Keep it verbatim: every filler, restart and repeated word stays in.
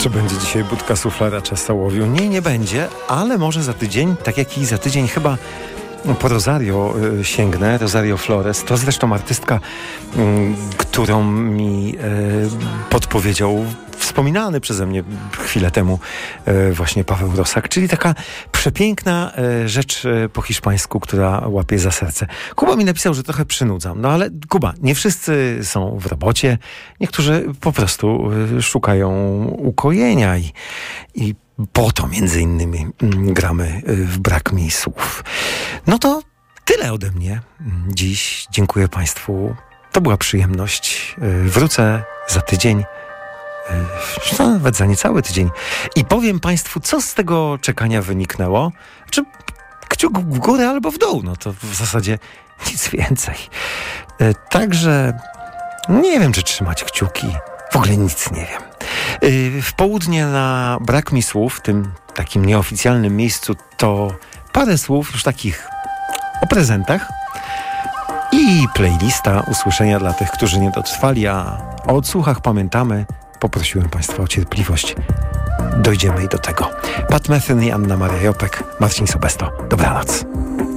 Czy będzie dzisiaj budka suflera czestołowiu? Nie, nie będzie, ale może za tydzień, tak jak i za tydzień chyba po Rosario y, sięgnę, Rosario Flores. To zresztą artystka, y, którą mi y, podpowiedział wspominany przeze mnie chwilę temu y, właśnie Paweł Rosak, czyli taka przepiękna y, rzecz y, po hiszpańsku, która łapie za serce. Kuba mi napisał, że trochę przynudzam, no ale Kuba, nie wszyscy są w robocie, niektórzy po prostu y, szukają ukojenia i, i po to między innymi gramy w Brak mi słów. No to tyle ode mnie dziś. Dziękuję Państwu. To była przyjemność. Wrócę za tydzień, no, nawet za niecały tydzień. I powiem Państwu, co z tego czekania wyniknęło. Czy kciuk w górę albo w dół. No to w zasadzie nic więcej. Także nie wiem, czy trzymać kciuki. W ogóle nic nie wiem. W południe na Brak mi słów, tym takim nieoficjalnym miejscu, to parę słów już takich o prezentach i playlista usłyszenia dla tych, którzy nie dotrwali, a o odsłuchach pamiętamy. Poprosiłem Państwa o cierpliwość. Dojdziemy i do tego. Pat Metheny, Anna Maria Jopek, Marcin Sobesto. Dobranoc.